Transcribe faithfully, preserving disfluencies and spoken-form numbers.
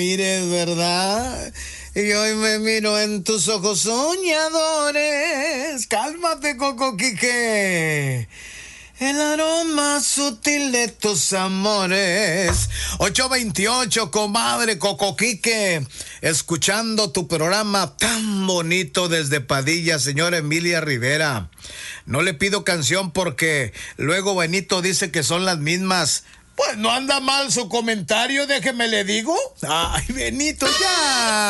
mires, ¿verdad? Y hoy me miro en tus ojos soñadores. Cálmate, Coco Quique. El aroma sutil de tus amores. ocho veintiocho, comadre Coco Quique. Escuchando tu programa tan bonito desde Padilla, señora Emilia Rivera. No le pido canción porque luego Benito dice que son las mismas. Pues no anda mal su comentario, déjeme le digo. Ay, Benito, ya.